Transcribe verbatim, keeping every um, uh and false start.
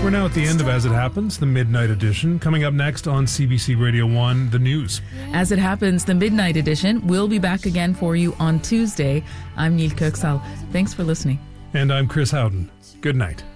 We're now at the end of As It Happens, the Midnight Edition. Coming up next on C B C Radio one, the news. As It Happens, the Midnight Edition will be back again for you on Tuesday. I'm Neil Kirksall. Thanks for listening. And I'm Chris Howden. Good night.